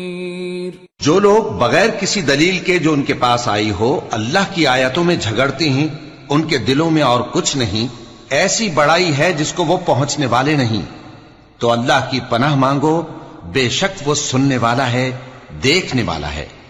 जो लोग बगैर किसी दलील के जो उनके पास आई हो अल्लाह की आयतों में झगड़ते हैं, उनके दिलों में और कुछ नहीं, ऐसी बड़ाई है जिसको वो पहुंचने वाले नहीं। तो अल्लाह की पनाह मांगो, बेशक वो सुनने वाला है, देखने वाला है।